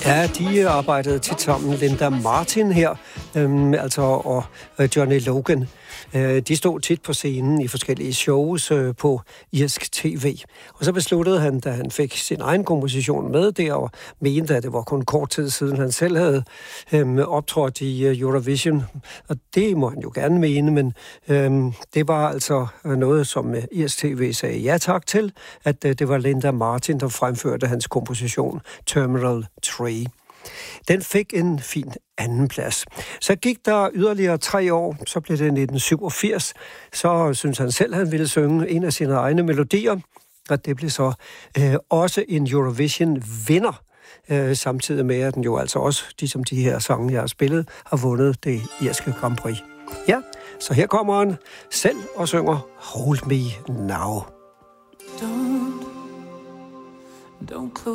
Ja, de arbejdede tit sammen, Linda Martin her, og Johnny Logan. De stod tit på scenen i forskellige shows på irsk tv. Og så besluttede han, da han fik sin egen komposition med der, og mente, at det var kun kort tid siden, han selv havde optrådt i Eurovision. Og det må han jo gerne mene, men det var altså noget, som irsk tv sagde ja tak til, at det var Linda Martin, der fremførte hans komposition Terminal 3. Den fik en fin andenplads. Så gik der yderligere 3 år, så blev det 1987. Så synes han selv, han ville synge en af sine egne melodier, og det blev så også en Eurovision-vinder, samtidig med, at den jo altså også, ligesom de her sange, jeg har spillet, har vundet det irske Grand Prix. Ja, så her kommer han selv og synger Hold Me Now. Don't close